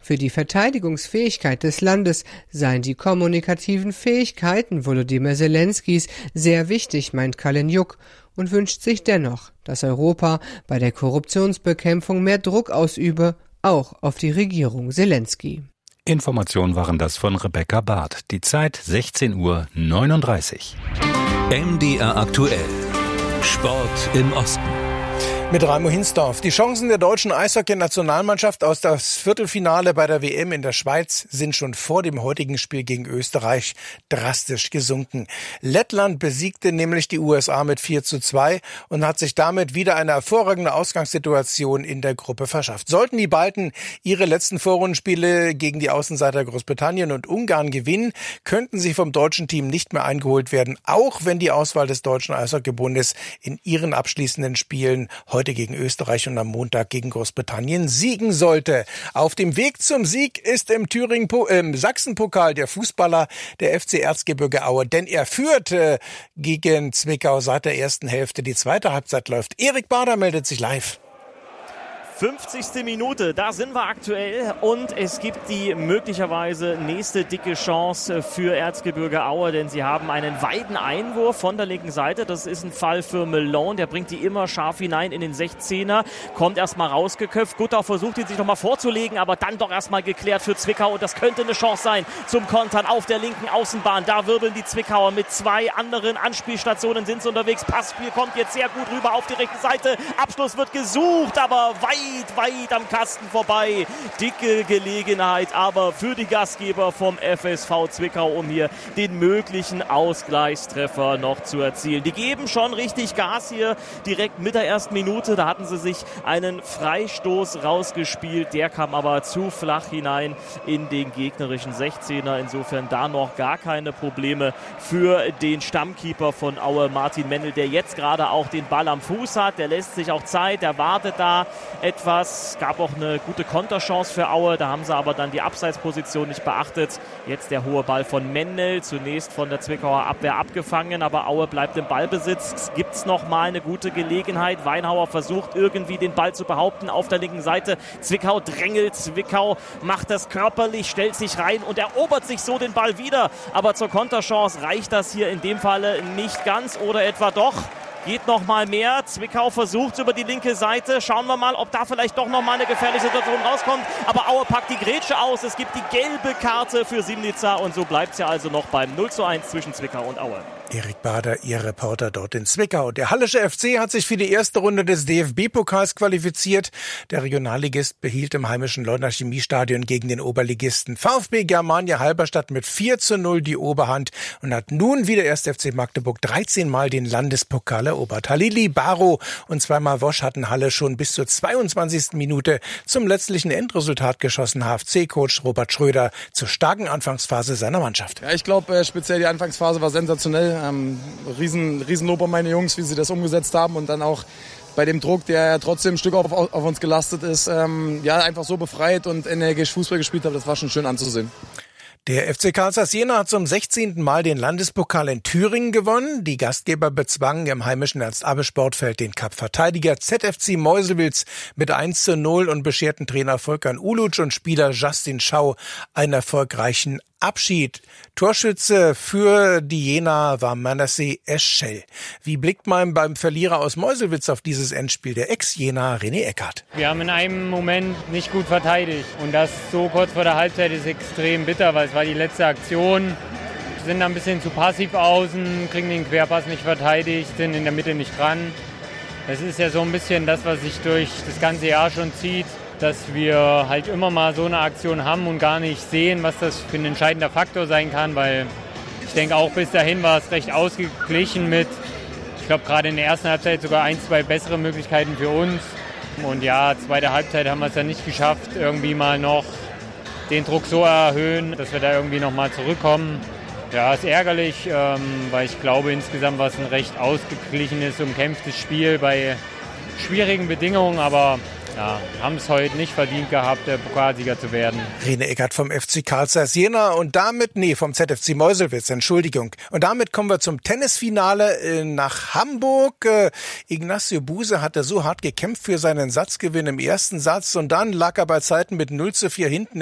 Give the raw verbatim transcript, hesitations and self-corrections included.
Für die Verteidigungsfähigkeit des Landes seien die kommunikativen Fähigkeiten Volodymyr Zelenskys sehr wichtig, meint Kalinjuk, und wünscht sich dennoch, dass Europa bei der Korruptionsbekämpfung mehr Druck ausübe, auch auf die Regierung Zelensky. Informationen waren das von Rebecca Barth. Die Zeit sechzehn Uhr neununddreißig. M D R aktuell. Sport im Osten. Mit Raimo Hinsdorf. Die Chancen der deutschen Eishockey-Nationalmannschaft aus das Viertelfinale bei der W M in der Schweiz sind schon vor dem heutigen Spiel gegen Österreich drastisch gesunken. Lettland besiegte nämlich die U S A mit vier zu zwei und hat sich damit wieder eine hervorragende Ausgangssituation in der Gruppe verschafft. Sollten die Balten ihre letzten Vorrundenspiele gegen die Außenseiter Großbritannien und Ungarn gewinnen, könnten sie vom deutschen Team nicht mehr eingeholt werden, auch wenn die Auswahl des Deutschen Eishockeybundes in ihren abschließenden Spielen heute gegen Österreich und am Montag gegen Großbritannien siegen sollte. Auf dem Weg zum Sieg ist im Thüringen, im Sachsenpokal der Fußballer der F C Erzgebirge Aue, denn er führt äh, gegen Zwickau seit der ersten Hälfte. Die zweite Halbzeit läuft. Erik Bader meldet sich live. fünfzigste Minute, da sind wir aktuell und es gibt die möglicherweise nächste dicke Chance für Erzgebirge Aue, denn sie haben einen weiten Einwurf von der linken Seite. Das ist ein Fall für Malone, der bringt die immer scharf hinein in den sechzehner, kommt erstmal rausgeköpft. Guttau versucht ihn sich nochmal vorzulegen, aber dann doch erstmal geklärt für Zwickau und das könnte eine Chance sein zum Kontern auf der linken Außenbahn. Da wirbeln die Zwickauer mit zwei anderen Anspielstationen, sind sie unterwegs. Passspiel kommt jetzt sehr gut rüber auf die rechte Seite. Abschluss wird gesucht, aber weit Weit, weit am Kasten vorbei. Dicke Gelegenheit, aber für die Gastgeber vom F S V Zwickau, um hier den möglichen Ausgleichstreffer noch zu erzielen. Die geben schon richtig Gas hier direkt mit der ersten Minute. Da hatten sie sich einen Freistoß rausgespielt. Der kam aber zu flach hinein in den gegnerischen sechzehner. Insofern da noch gar keine Probleme für den Stammkeeper von Aue, Martin Mendel, der jetzt gerade auch den Ball am Fuß hat. Der lässt sich auch Zeit, der wartet da etwas. Es gab auch eine gute Konterchance für Aue, da haben sie aber dann die Abseitsposition nicht beachtet. Jetzt der hohe Ball von Mendel, zunächst von der Zwickauer Abwehr abgefangen, aber Aue bleibt im Ballbesitz. Gibt es nochmal eine gute Gelegenheit. Weinhauer versucht irgendwie den Ball zu behaupten auf der linken Seite. Zwickau drängelt, Zwickau macht das körperlich, stellt sich rein und erobert sich so den Ball wieder. Aber zur Konterchance reicht das hier in dem Falle nicht ganz oder etwa doch. Geht noch mal mehr. Zwickau versucht über die linke Seite. Schauen wir mal, ob da vielleicht doch noch mal eine gefährliche Situation rauskommt. Aber Aue packt die Grätsche aus. Es gibt die gelbe Karte für Simnica. Und so bleibt es ja also noch beim null zu eins zwischen Zwickau und Aue. Erik Bader, Ihr Reporter dort in Zwickau. Der Hallische F C hat sich für die erste Runde des D F B-Pokals qualifiziert. Der Regionalligist behielt im heimischen Leutner Chemiestadion gegen den Oberligisten VfB Germania Halberstadt mit vier zu null die Oberhand und hat nun wie der erste F C Magdeburg dreizehn Mal den Landespokal erobert. Halili, Baro und zweimal Wosch hatten Halle schon bis zur zweiundzwanzigsten Minute zum letztlichen Endresultat geschossen. H F C-Coach Robert Schröder zur starken Anfangsphase seiner Mannschaft. Ja, ich glaube, äh, speziell die Anfangsphase war sensationell. Ähm, riesen, Riesenlob an meine Jungs, wie sie das umgesetzt haben und dann auch bei dem Druck, der ja trotzdem ein Stück auf, auf uns gelastet ist, ähm, ja, einfach so befreit und energisch Fußball gespielt habe. Das war schon schön anzusehen. Der F C Karl Zeiss Jena hat zum sechzehnten Mal den Landespokal in Thüringen gewonnen. Die Gastgeber bezwangen im heimischen Ernst-Abbe-Sportfeld den Cup-Verteidiger Z F C Meuselwitz mit eins zu null und bescherten Trainer Volkan Uluc und Spieler Justin Schau einen erfolgreichen Abschied. Torschütze für die Jena war Manasseh Eschel. Wie blickt man beim Verlierer aus Meuselwitz auf dieses Endspiel? Der Ex-Jena René Eckhardt. Wir haben in einem Moment nicht gut verteidigt und das so kurz vor der Halbzeit ist extrem bitter, weil es war die letzte Aktion. Wir sind da ein bisschen zu passiv außen, kriegen den Querpass nicht verteidigt, sind in der Mitte nicht dran. Das ist ja so ein bisschen das, was sich durch das ganze Jahr schon zieht, dass wir halt immer mal so eine Aktion haben und gar nicht sehen, was das für ein entscheidender Faktor sein kann, weil ich denke auch bis dahin war es recht ausgeglichen mit, ich glaube gerade in der ersten Halbzeit sogar ein, zwei bessere Möglichkeiten für uns. Und ja, zweite Halbzeit haben wir es dann nicht geschafft, irgendwie mal noch den Druck so erhöhen, dass wir da irgendwie noch mal zurückkommen. Ja, ist ärgerlich, ähm, weil ich glaube insgesamt war es ein recht ausgeglichenes, umkämpftes Spiel bei schwierigen Bedingungen, aber ja, haben es heute nicht verdient gehabt, der Pokalsieger zu werden. René Eckhardt vom F C Karl Zeiss Jena und damit, nee, vom Z F C Meuselwitz, Entschuldigung. Und damit kommen wir zum Tennisfinale äh, nach Hamburg. Äh, Ignacio Buse hatte so hart gekämpft für seinen Satzgewinn im ersten Satz und dann lag er bei Zeiten mit null zu vier hinten